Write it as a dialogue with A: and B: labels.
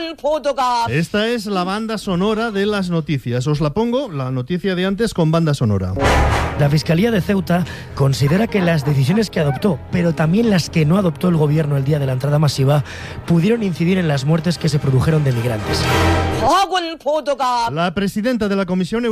A: Esta es la banda sonora de las noticias. Os la pongo, la noticia de antes con banda sonora.
B: La Fiscalía de Ceuta considera que las decisiones que adoptó, pero también las que no adoptó el gobierno el día de la entrada masiva, pudieron incidir en las muertes que se produjeron de migrantes.
A: La presidenta de la Comisión